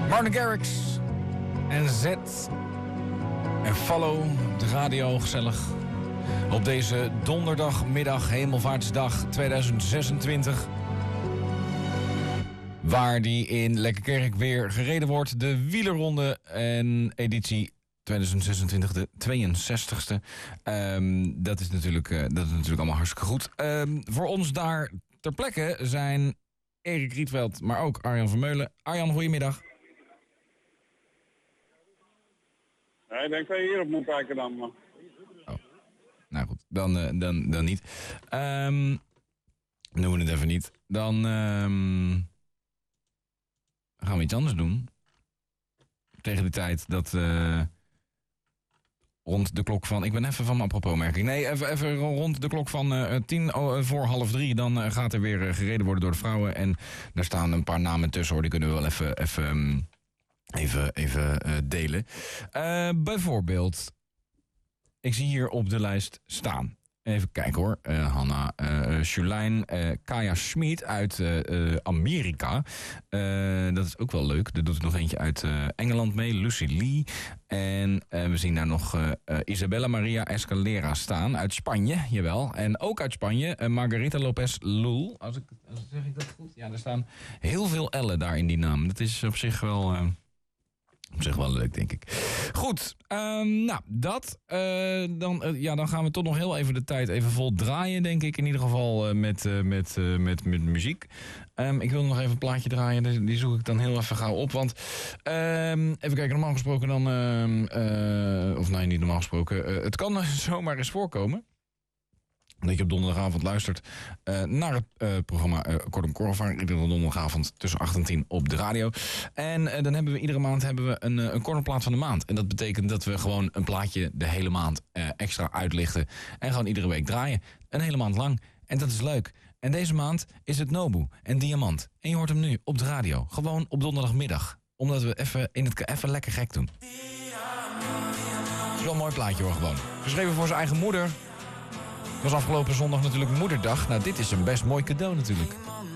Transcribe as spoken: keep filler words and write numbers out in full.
Martin Garrix en Z en Follow, de radio, gezellig. Op deze donderdagmiddag, Hemelvaartsdag tweeduizend zesentwintig. Waar die in Lekkerkerk weer gereden wordt. De wielerronde en editie tweeduizend zesentwintig, de tweeënzestigste. Um, dat, is natuurlijk, uh, dat is natuurlijk allemaal hartstikke goed. Um, voor ons daar ter plekke zijn Erik Rietveld, maar ook Arjan Vermeulen. Arjan, goedemiddag. Ja, ik denk dat je hierop moet kijken dan. Maar. Oh. Nou goed, dan, uh, dan, dan niet. Um, noemen we het even niet. Dan um, gaan we iets anders doen. Tegen de tijd dat... Uh, rond de klok van... Ik ben even van mijn apropos-merking. Nee, even, even rond de klok van uh, tien voor half drie... dan uh, gaat er weer uh, gereden worden door de vrouwen. En daar staan een paar namen tussen, hoor. Die kunnen we wel even, even, um, even, even uh, delen. Uh, bijvoorbeeld... Ik zie hier op de lijst staan... Even kijken hoor. Uh, Hanna uh, Schulijn, uh, Kaya Schmid uit uh, uh, Amerika. Uh, dat is ook wel leuk. Er doet er nog eentje uit uh, Engeland mee. Lucy Lee. En uh, we zien daar nog uh, uh, Isabella Maria Escalera staan. Uit Spanje, jawel. En ook uit Spanje. Uh, Margarita Lopez Lul. Als ik, als, zeg ik dat goed? Ja, er staan heel veel L'en daar in die naam. Dat is op zich wel... Uh, Op zich wel leuk, denk ik. Goed, um, nou, dat. Uh, dan, uh, ja, dan gaan we toch nog heel even de tijd even vol draaien, denk ik. In ieder geval uh, met, uh, met, uh, met, met muziek. Um, ik wil nog even een plaatje draaien. Die, die zoek ik dan heel even gauw op. Want, um, even kijken, normaal gesproken dan... Uh, uh, of nee, niet normaal gesproken. Uh, het kan zomaar eens voorkomen... dat je op donderdagavond luistert uh, naar het uh, programma uh, Kortom Korrelvaar. Iedere donderdagavond tussen acht en tien op de radio. En uh, dan hebben we iedere maand hebben we een, uh, een korrelplaat van de maand. En dat betekent dat we gewoon een plaatje de hele maand uh, extra uitlichten. En gewoon iedere week draaien. Een hele maand lang. En dat is leuk. En deze maand is het Nobu en Diamant. En je hoort hem nu op de radio. Gewoon op donderdagmiddag. Omdat we even in het even lekker gek doen. Het is wel een mooi plaatje hoor, gewoon. Geschreven voor zijn eigen moeder. Het was afgelopen zondag natuurlijk moederdag. Nou, dit is een best mooi cadeau natuurlijk.